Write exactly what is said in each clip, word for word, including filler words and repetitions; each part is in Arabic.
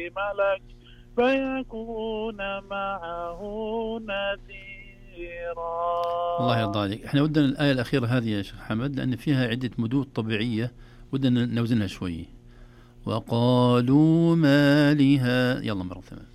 ملك فيكون معه نذيرا. الله يرضى عليك. احنا ودنا الآية الأخيرة هذه يا شيخ حمد لأن فيها عدة مدود طبيعية ودنا نوزنها شوي. وقالوا ما لها، يلا مرة ثانية.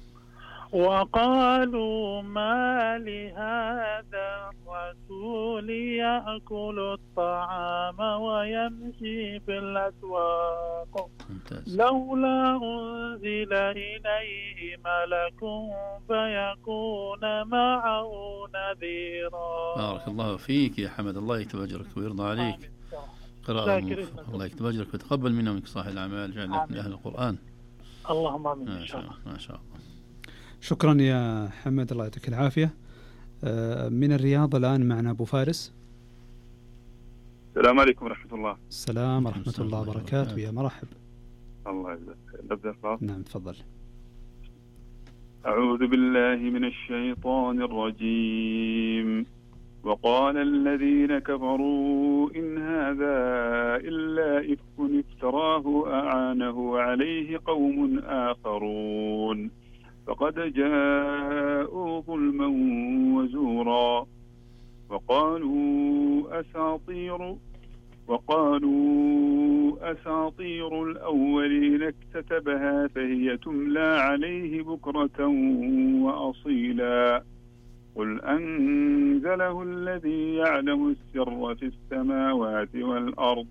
وقالوا ما لهذا الرسول يأكل الطعام ويمشي في الأسواق ممتاز. لولا أنزل إليه ملك فيكون معه نذيرا. بارك الله فيك يا حمد، الله يكتب أجرك ويرضى عليك. قراءة الله يكتب أجرك ويتقبل منا ومنك صالح الأعمال، جعلنا من أهل القرآن. اللهم آمين. ما شاء الله ما شاء الله. شكرا يا حمد، الله يعطيك العافية. من الرياض الآن معنا أبو فارس. السلام عليكم ورحمة الله. السلام ورحمة الله وبركاته. يا مرحب. الله يجزاك. نبدأ خلاص. نعم تفضل. أعوذ بالله من الشيطان الرجيم. وقال الذين كفروا إن هذا إلا إفك افتراه أعانه عليه قوم آخرون فقد جاءوا ظلما وزورا وقالوا أساطير وقالوا أساطير الأولين اكتتبها فهي تملى عليه بكرة وأصيلا قل أنزله الذي يعلم السر في السماوات والأرض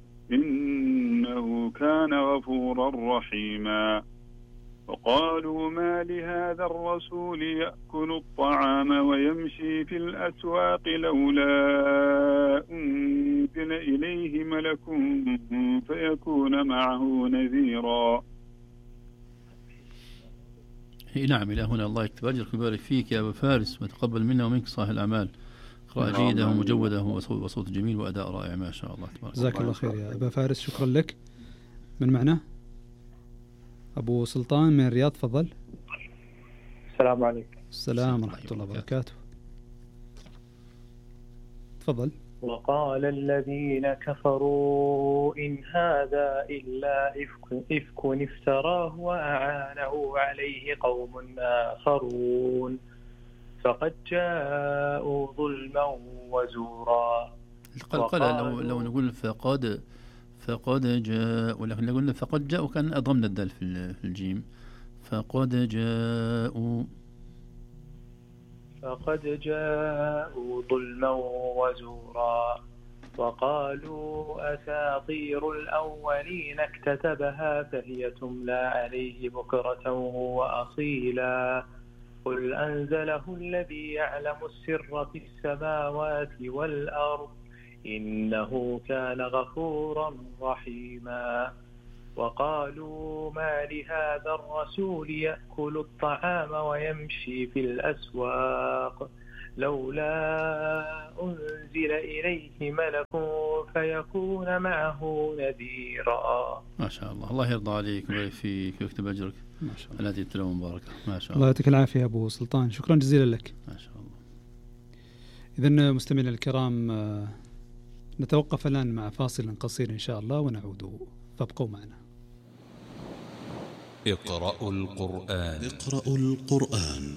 إنه كان غفورا رحيما وقالوا ما لهذا الرسول يأكل الطعام ويمشي في الأسواق لولا أنزل إليه ملك فيكون معه نذيرا. نعم إلى هنا. الله يكتب أجرك ويبارك فيك يا أبو فارس وتقبل منا ومنك صالح الأعمال. قراءة جيدة ومجودة وصوت جميل وأداء رائع ما شاء الله تبارك. جزاك الله خير يا أبا فارس، شكرا لك. من معنا أبو سلطان من الرياض، تفضل. السلام عليكم. السلام ورحمة الله وبركاته. تفضل. وقال الذين كفروا إن هذا إلا إفك, إفك افتراه وأعانه عليه قوم آخرون فقد جاءوا ظلما وزورا. القلقلة لو, لو نقول فقد فقد جاء، ولكن لو قلنا فقد جاء وكان أضمنا الدال في الجيم. فقد جاءوا فقد جاءوا ظلما وزورا وقالوا أساطير الأولين اكتتبها فهي تملى عليه بكرة وأصيلا قل أنزله الذي يعلم السر في السماوات والأرض إنه كان غفورا رحيما وقالوا ما لهذا الرسول يأكل الطعام ويمشي في الأسواق لولا أنزل إليه ملك فيكون معه نذيرا. ما شاء الله. الله يرضى عليك ويبارك فيك ويكتب أجرك. ما شاء الله. التي تلوم مباركة. ما شاء الله. الله يعطيك العافية أبو سلطان، شكرا جزيلا لك. ما شاء الله. إذن مستمعينا الكرام نتوقف الآن مع فاصل قصير إن شاء الله ونعود، فابقوا معنا. اقرأوا القرآن. اقرأوا القرآن.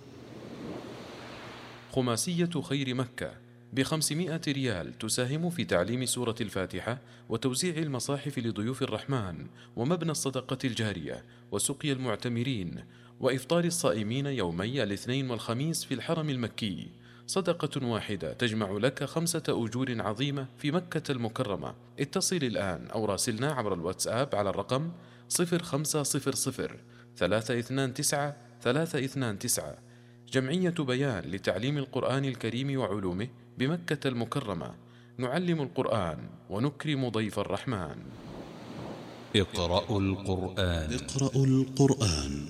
خماسية خير مكة بخمسمائة ريال تساهم في تعليم سورة الفاتحة وتوزيع المصاحف لضيوف الرحمن ومبنى الصدقة الجارية وسقي المعتمرين وإفطار الصائمين يومي الاثنين والخميس في الحرم المكي. صدقة واحدة تجمع لك خمسة أجور عظيمة في مكة المكرمة. اتصل الآن أو راسلنا عبر الواتساب على الرقم صفر خمسة صفر صفر ثلاثة اثنان تسعة ثلاثة اثنان تسعة. جمعية بيان لتعليم القرآن الكريم وعلومه بمكة المكرمة. نعلم القرآن ونكرم ضيف الرحمن. اقرأوا القرآن. اقرأوا القرآن.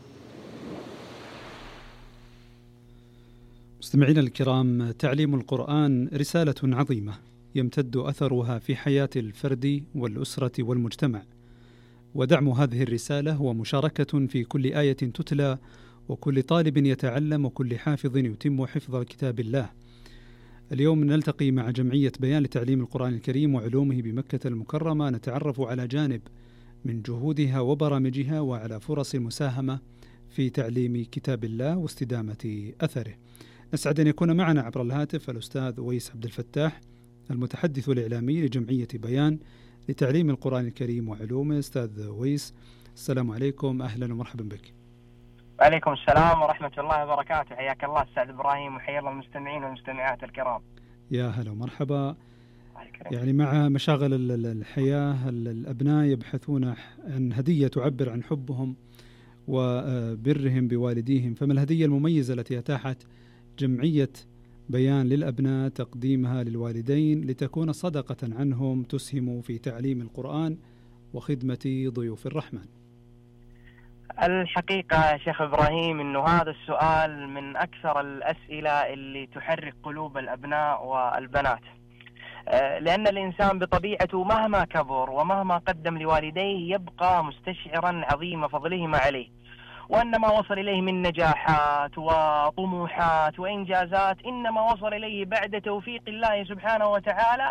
مستمعينا الكرام، تعليم القرآن رسالة عظيمة يمتد أثرها في حياة الفرد والأسرة والمجتمع، ودعم هذه الرسالة هو مشاركة في كل آية تتلى وكل طالب يتعلم وكل حافظ يتم حفظ كتاب الله. اليوم نلتقي مع جمعية بيان لتعليم القرآن الكريم وعلومه بمكة المكرمة، نتعرف على جانب من جهودها وبرامجها وعلى فرص المساهمة في تعليم كتاب الله واستدامة أثره. نسعد أن يكون معنا عبر الهاتف الأستاذ أويس عبد الفتاح، المتحدث الإعلامي لجمعية بيان لتعليم القرآن الكريم وعلومه. أستاذ أويس، السلام عليكم، أهلا ومرحبا بك. وعليكم السلام ورحمة الله وبركاته. حياك الله أستاذ إبراهيم، وحيا الله المستمعين والمستمعات الكرام. يا هلا ومرحبا. يعني مع مشاغل الحياة الأبناء يبحثون عن هدية تعبر عن حبهم وبرهم بوالديهم، فما الهدية المميزة التي أتاحت جمعية بيان للأبناء تقديمها للوالدين لتكون صدقة عنهم تسهم في تعليم القرآن وخدمة ضيوف الرحمن؟ الحقيقة يا شيخ إبراهيم أنه هذا السؤال من أكثر الأسئلة اللي تحرك قلوب الأبناء والبنات، لأن الإنسان بطبيعته مهما كبر ومهما قدم لوالديه يبقى مستشعرا عظيم فضلهما عليه، وأن ما وصل إليه من نجاحات وطموحات وإنجازات إنما وصل إليه بعد توفيق الله سبحانه وتعالى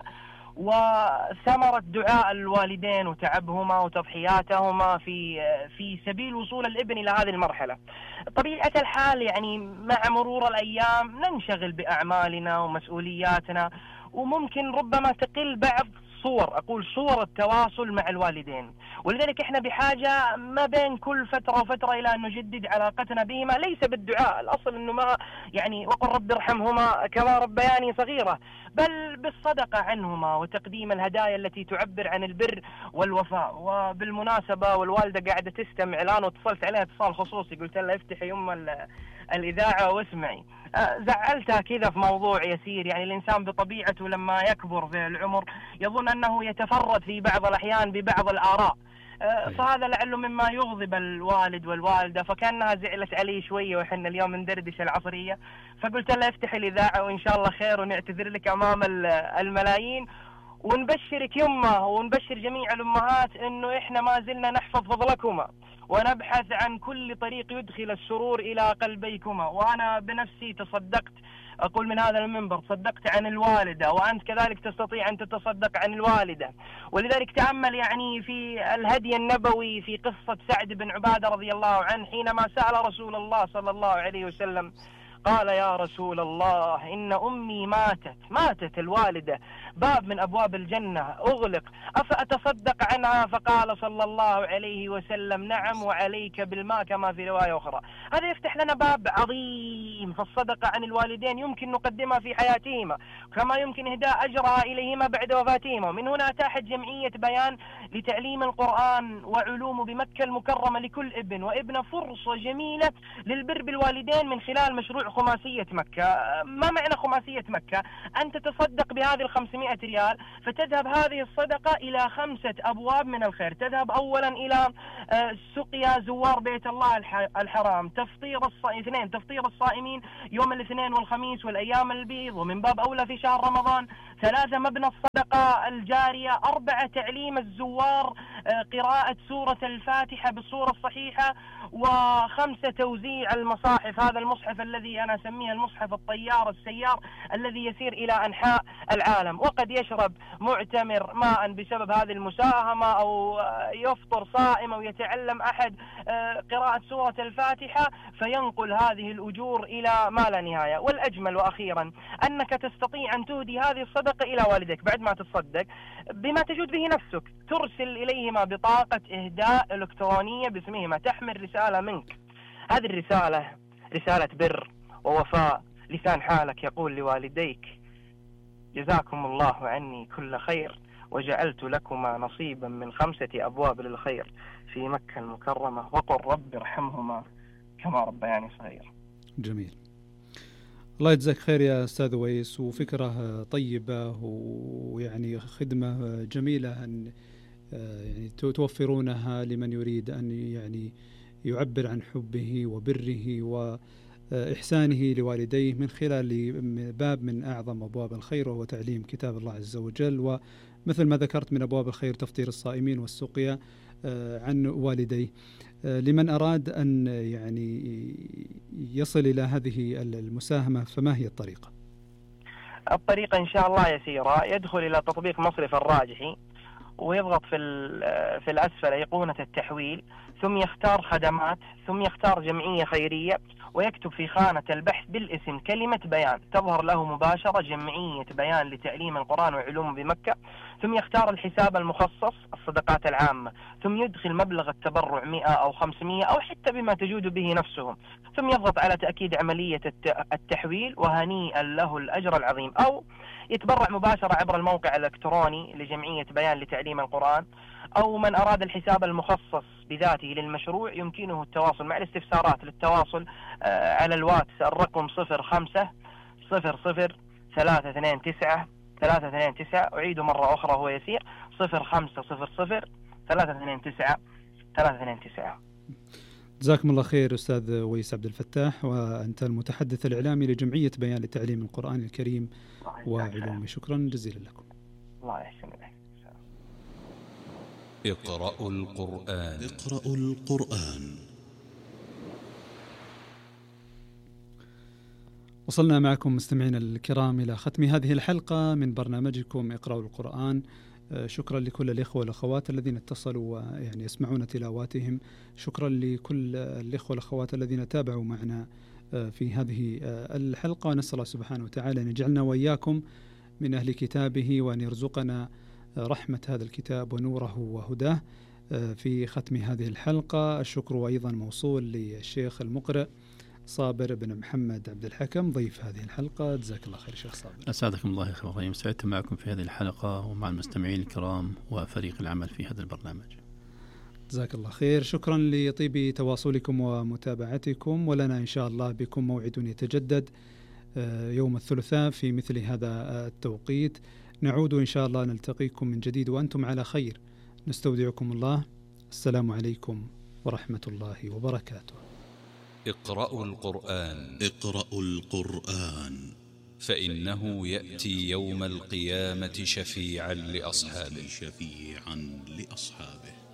وثمرة دعاء الوالدين وتعبهما وتضحياتهما في في سبيل وصول الابن إلى هذه المرحلة. طبيعة الحال يعني مع مرور الأيام ننشغل بأعمالنا ومسؤولياتنا، وممكن ربما تقل بعض صور أقول صور التواصل مع الوالدين، ولذلك إحنا بحاجة ما بين كل فترة وفترة إلى أن نجدد علاقتنا بهما، ليس بالدعاء، الأصل أنه ما يعني وقل رب ارحمهما كما ربياني صغيرة، بل بالصدقة عنهما وتقديم الهدايا التي تعبر عن البر والوفاء. وبالمناسبة والوالدة قاعدة تستمع الآن واتصلت عليها اتصال خصوصي، قلت لها افتحي يم الإذاعة واسمعي. زعلتها كذا في موضوع يسير، يعني الإنسان بطبيعته لما يكبر في العمر يظن أنه يتفرد في بعض الأحيان ببعض الآراء، فهذا لعله مما يغضب الوالد والوالدة، فكانها زعلت علي شوية وإحنا اليوم ندردش العصرية، فقلت لها افتحي الإذاعة وإن شاء الله خير ونعتذر لك أمام الملايين ونبشرك يمه ونبشر جميع الأمهات أنه إحنا ما زلنا نحفظ فضلكما ونبحث عن كل طريق يدخل السرور إلى قلبيكما. وأنا بنفسي تصدقت، أقول من هذا المنبر، تصدقت عن الوالدة، وأنت كذلك تستطيع أن تتصدق عن الوالدة. ولذلك تأمل يعني في الهدي النبوي في قصة سعد بن عبادة رضي الله عنه حينما سأل رسول الله صلى الله عليه وسلم قال يا رسول الله إن أمي ماتت ماتت الوالدة، باب من أبواب الجنة أغلق، أفأتصدق عنها؟ فقال صلى الله عليه وسلم نعم وعليك بالماء، كما في رواية أخرى. هذا يفتح لنا باب عظيم، فالصدقة عن الوالدين يمكن نقدمها في حياتهما كما يمكن إهداء أجرها إليهما بعد وفاتهما. من هنا أتاحت جمعية بيان لتعليم القرآن وعلومه بمكة المكرمة لكل ابن وابنة فرصة جميلة للبر بالوالدين من خلال مشروع خماسية مكة. ما معنى خماسية مكة؟ أن تتصدق بهذه الخمسمائة ريال فتذهب هذه الصدقة إلى خمسة أبواب من الخير. تذهب أولا إلى سقيا زوار بيت الله الحرام، تفطير اثنين تفطير الصائمين يوم الاثنين والخميس والأيام البيض، ومن باب أولى في شهر رمضان. ثلاثة مبنى الصدقة الجارية. أربعة تعليم الزوار قراءة سورة الفاتحة بالصورة الصحيحة. وخمسة توزيع المصاحف، هذا المصحف الذي أنا أسميه المصحف الطيار السيار الذي يسير إلى أنحاء العالم. وقد يشرب معتمر ماء بسبب هذه المساهمة، أو يفطر صائم، أو يتعلم أحد قراءة سورة الفاتحة، فينقل هذه الأجور إلى ما لا نهاية. والأجمل وأخيرا أنك تستطيع أن تهدي هذه الصدقة إلى والديك بعد ما تصدق بما تجود به نفسك، ترسل إليهما بطاقة إهداء إلكترونية باسمهما تحمل رسالة منك. هذه الرسالة رسالة بر ووفاء، لسان حالك يقول لوالديك جزاكم الله عني كل خير وجعلت لكما نصيبا من خمسة أبواب للخير في مكة المكرمة وقل رب ارحمهما كما ربياني صغير. جميل، الله يجزاك خير يا أستاذ ويس، وفكرة طيبة ويعني خدمة جميلة أن يعني توفرونها لمن يريد أن يعني يعبر عن حبه وبره وإحسانه لوالديه من خلال باب من أعظم أبواب الخير وهو تعليم كتاب الله عز وجل. ومثل ما ذكرت من أبواب الخير تفطير الصائمين والسقيا عن والديه. لمن أراد أن يعني يصل إلى هذه المساهمة فما هي الطريقة؟ الطريقة إن شاء الله يسيرة، يدخل إلى تطبيق مصرف الراجحي ويضغط في في الأسفل أيقونة التحويل، ثم يختار خدمات، ثم يختار جمعية خيرية، ويكتب في خانة البحث بالاسم كلمة بيان، تظهر له مباشرة جمعية بيان لتعليم القرآن وعلوم بمكة، ثم يختار الحساب المخصص الصدقات العامة، ثم يدخل مبلغ التبرع مئة أو خمسمئة أو حتى بما تجود به نفسهم، ثم يضغط على تأكيد عملية التحويل، وهنيئا له الأجر العظيم. أو يتبرع مباشرة عبر الموقع الإلكتروني لجمعية بيان لتعليم القرآن. أو من أراد الحساب المخصص بذاته للمشروع يمكنه التواصل مع الاستفسارات للتواصل على الواتس الرقم صفر خمسة صفر صفر ثلاثة اثنين تسعة ثلاثة اثنين تسعة، أعيد مرة أخرى هو يسير، صفر خمسة صفر صفر ثلاثة اثنين تسعة ثلاثة اثنين تسعة. جزاكم الله خير أستاذ ويس عبد الفتاح، وأنت المتحدث الإعلامي لجمعية بيان لتعليم القرآن الكريم وعلومه. شكرا جزيلا لكم. الله يحسن إليك. اقرأوا القرآن. اقرأوا القرآن. وصلنا معكم مستمعينا الكرام إلى ختم هذه الحلقة من برنامجكم اقرأوا القرآن. شكرا لكل الإخوة والأخوات الذين اتصلوا ويعني يسمعون تلاواتهم. شكرا لكل الإخوة والأخوات الذين تابعوا معنا في هذه الحلقة. نسأل الله سبحانه وتعالى أن يجعلنا وإياكم من أهل كتابه، وأن يرزقنا رحمة هذا الكتاب ونوره وهداه. في ختم هذه الحلقة الشكر أيضا موصول للشيخ المقرئ صابر بن محمد عبد الحكم ضيف هذه الحلقة. جزاك الله خير شيخ صابر. أسعدكم الله أخي إبراهيم، سعدت معكم في هذه الحلقة ومع المستمعين الكرام وفريق العمل في هذا البرنامج. جزاك الله خير. شكرا لطيب تواصلكم ومتابعتكم، ولنا إن شاء الله بكم موعد يتجدد يوم الثلاثاء في مثل هذا التوقيت. نعود إن شاء الله نلتقيكم من جديد وأنتم على خير. نستودعكم الله. السلام عليكم ورحمة الله وبركاته. اقرأوا القرآن. اقرأوا القرآن فإنه يأتي يوم القيامة شفيعا لأصحابه. شفيعا لأصحابه.